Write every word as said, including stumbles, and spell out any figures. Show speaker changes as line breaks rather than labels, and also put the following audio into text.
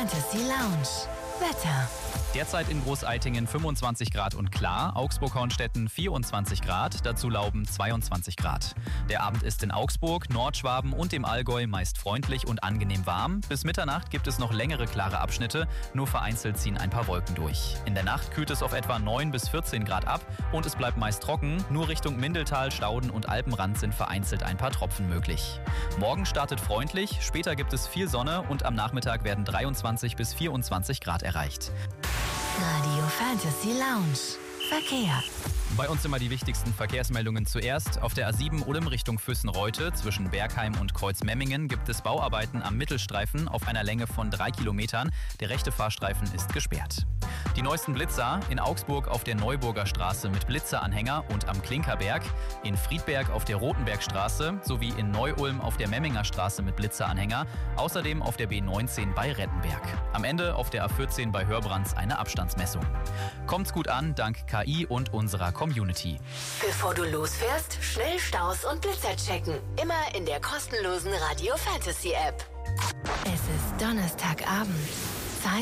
Fantasy Lounge. Wetter.
Derzeit in Großeitingen fünfundzwanzig Grad und klar, Augsburg-Hornstetten vierundzwanzig Grad, dazu Lauben zweiundzwanzig Grad. Der Abend ist in Augsburg, Nordschwaben und dem Allgäu meist freundlich und angenehm warm. Bis Mitternacht gibt es noch längere klare Abschnitte, nur vereinzelt ziehen ein paar Wolken durch. In der Nacht kühlt es auf etwa neun bis vierzehn Grad ab und es bleibt meist trocken, nur Richtung Mindeltal, Stauden und Alpenrand sind vereinzelt ein paar Tropfen möglich. Morgen startet freundlich, später gibt es viel Sonne und am Nachmittag werden dreiundzwanzig bis vierundzwanzig Grad erreicht.
Radio Fantasy Lounge. Verkehr.
Bei uns immer die wichtigsten Verkehrsmeldungen zuerst. Auf der A sieben Ulm Richtung Füssen-Reute zwischen Bergheim und Kreuzmemmingen gibt es Bauarbeiten am Mittelstreifen auf einer Länge von drei Kilometern. Der rechte Fahrstreifen ist gesperrt. Die neuesten Blitzer in Augsburg auf der Neuburger Straße mit Blitzeranhänger und am Klinkerberg, in Friedberg auf der Rotenbergstraße sowie in Neu-Ulm auf der Memminger Straße mit Blitzeranhänger, außerdem auf der B neunzehn bei Rettenberg. Am Ende auf der A vierzehn bei Hörbrands eine Abstandsmessung. Kommt's gut an, dank K I und unserer Community.
Bevor du losfährst, schnell Staus und Blitzer checken. Immer in der kostenlosen Radio Fantasy App. Es ist Donnerstagabend.